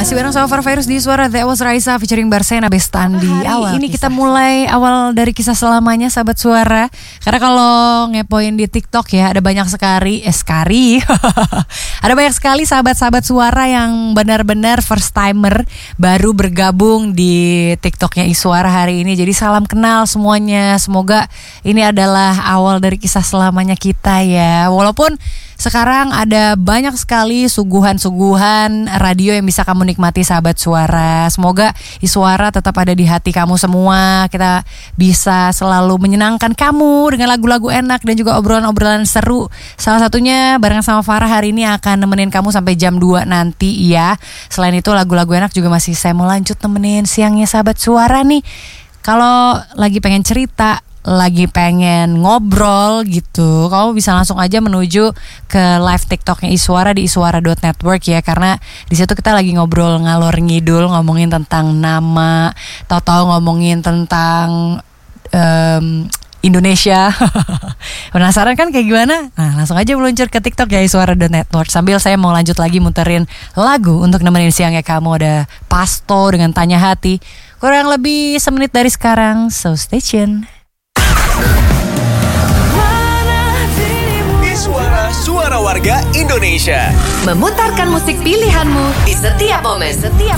Masih bareng sama Farvirus di Suara. That was Raisa featuring Barsena Bestandi. Hari ini kita mulai awal dari kisah selamanya sahabat Suara. Karena kalau ngepoin di TikTok ya, ada banyak sekali ada banyak sekali sahabat-sahabat Suara yang benar-benar first timer baru bergabung di TikToknya Iswara hari ini. Jadi salam kenal semuanya. Semoga ini adalah awal dari kisah selamanya kita ya. Walaupun sekarang ada banyak sekali suguhan-suguhan radio yang bisa kamu nikmati sahabat Suara. Semoga Iswara tetap ada di hati kamu semua. Kita bisa selalu menyenangkan kamu dengan lagu-lagu enak dan juga obrolan-obrolan seru. Salah satunya bareng sama Farah hari ini akan nemenin kamu sampai jam 2 nanti ya. Selain itu lagu-lagu enak juga masih saya mau lanjut nemenin siangnya sahabat Suara nih. Kalau lagi pengen cerita, lagi pengen ngobrol gitu, kamu bisa langsung aja menuju ke live TikToknya Iswara di iswara.network ya. Karena di situ kita lagi ngobrol ngalor ngidul, ngomongin tentang nama, tahu-tahu ngomongin tentang Indonesia. Penasaran kan kayak gimana? Nah langsung aja meluncur ke TikTok ya iswara.network. Sambil saya mau lanjut lagi muterin lagu untuk nemenin siangnya kamu. Ada Pasto dengan Tanya Hati. Kurang lebih semenit dari sekarang, so stay tune. Suara warga Indonesia, memutarkan musik pilihanmu di setiap momen.